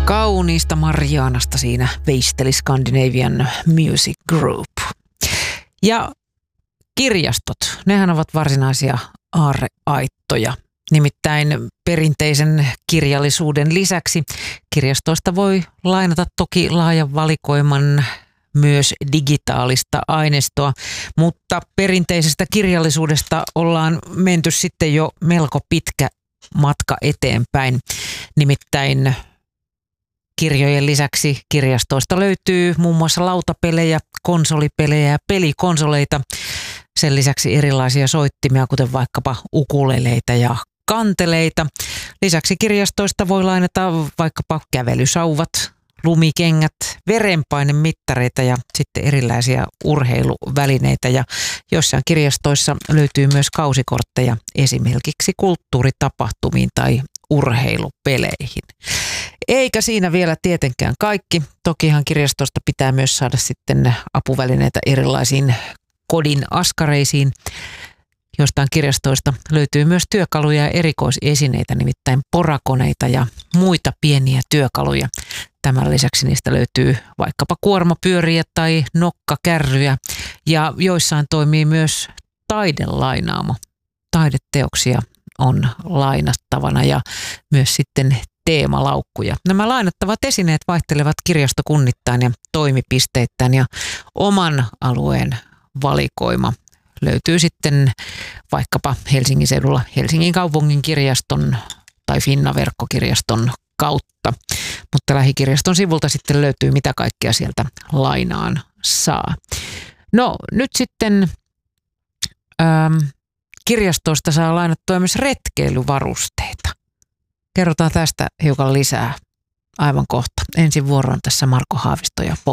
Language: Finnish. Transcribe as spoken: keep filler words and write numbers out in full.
Kauniista Marianasta siinä veisteli Scandinavian Music Group. Ja kirjastot, nehän ovat varsinaisia aarreaittoja. Nimittäin perinteisen kirjallisuuden lisäksi kirjastoista voi lainata toki laajan valikoiman myös digitaalista aineistoa, mutta perinteisestä kirjallisuudesta ollaan menty sitten jo melko pitkä matka eteenpäin. Nimittäin kirjojen lisäksi kirjastoista löytyy muun muassa lautapelejä, konsolipelejä ja pelikonsoleita. Sen lisäksi erilaisia soittimia, kuten vaikkapa ukuleleita ja kanteleita. Lisäksi kirjastoista voi lainata vaikkapa kävelysauvat, lumikengät, verenpainemittareita ja sitten erilaisia urheiluvälineitä. Ja joissain kirjastoissa löytyy myös kausikortteja esimerkiksi kulttuuritapahtumiin tai urheilupeleihin. Eikä siinä vielä tietenkään kaikki. Tokihan kirjastosta pitää myös saada sitten apuvälineitä erilaisiin kodin askareisiin. Jostain kirjastoista löytyy myös työkaluja ja erikoisesineitä, nimittäin porakoneita ja muita pieniä työkaluja. Tämän lisäksi niistä löytyy vaikkapa kuormapyöriä tai nokkakärryjä ja joissain toimii myös taidelainaamo. Taideteoksia on lainattavana ja myös sitten teemalaukkuja. Nämä lainattavat esineet vaihtelevat kirjastokunnittain ja toimipisteittäin ja oman alueen valikoima löytyy sitten vaikkapa Helsingin seudulla Helsingin kaupungin kirjaston tai Finna-verkkokirjaston kautta. Mutta lähikirjaston sivulta sitten löytyy mitä kaikkea sieltä lainaan saa. No nyt sitten ähm, kirjastosta saa lainattua myös retkeilyvarusteita. Kerrotaan tästä hiukan lisää aivan kohta. Ensin vuoro on tässä Marko Haavisto ja